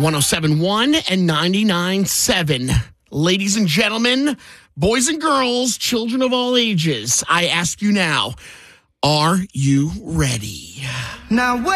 1071 and 99.7. Ladies and gentlemen, boys and girls, children of all ages, I ask you now, are you ready? Now,